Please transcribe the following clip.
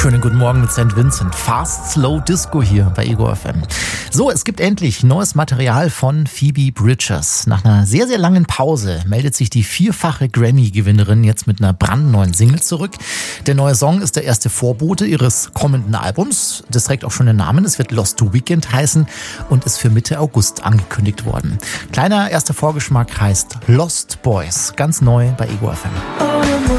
Schönen guten Morgen mit St. Vincent. Fast Slow Disco hier bei Ego FM. So, es gibt endlich neues Material von Phoebe Bridgers. Nach einer sehr, sehr langen Pause meldet sich die vierfache Grammy-Gewinnerin jetzt mit einer brandneuen Single zurück. Der neue Song ist der erste Vorbote ihres kommenden Albums. Das trägt auch schon den Namen. Es wird Lost Weekend heißen und ist für Mitte August angekündigt worden. Kleiner erster Vorgeschmack heißt Lost Boys. Ganz neu bei Ego FM.